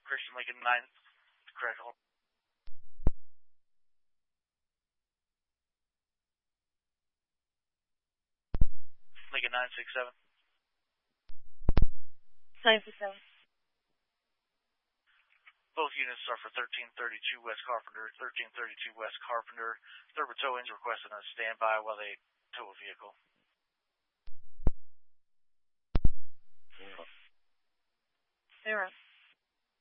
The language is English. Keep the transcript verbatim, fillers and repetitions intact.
Christian Lincoln nine, correct, hold. Lincoln nine six seven. nine six seven. Both units are for thirteen thirty-two West Carpenter, thirteen thirty-two West Carpenter. Thurber Towing's requesting a standby while they tow a vehicle. Zero.